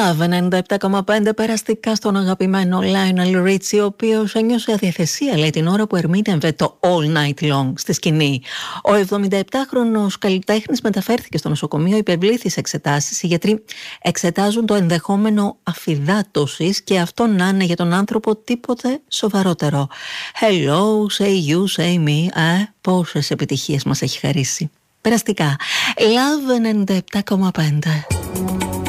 Love 97,5 περαστικά στον αγαπημένο Lionel Richie, ο οποίος ένιωσε αδιαθεσία, λέει, την ώρα που ερμήνευε το All Night Long στη σκηνή. Ο 77χρονος καλλιτέχνης μεταφέρθηκε στο νοσοκομείο, υπερβλήθη σε εξετάσεις. Οι γιατροί εξετάζουν το ενδεχόμενο αφυδάτωσης και αυτό να είναι για τον άνθρωπο τίποτε σοβαρότερο. Hello, say you, say me. Πόσες επιτυχίες μας έχει χαρίσει. Περαστικά. Love 97,5.